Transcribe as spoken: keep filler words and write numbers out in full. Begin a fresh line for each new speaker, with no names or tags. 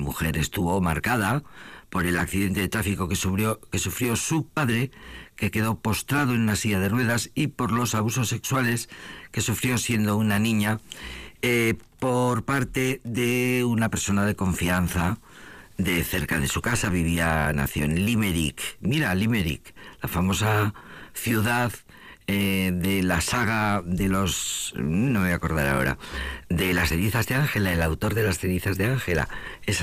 mujer estuvo marcada por el accidente de tráfico que sufrió, que sufrió su padre, que quedó postrado en una silla de ruedas, y por los abusos sexuales que sufrió siendo una niña eh, por parte de una persona de confianza de cerca de su casa. Vivía, nació en Limerick. Mira, Limerick, la famosa ciudad eh, de la saga de los... no me voy a acordar ahora, de las cenizas de Ángela, el autor de las cenizas de Ángela. Esa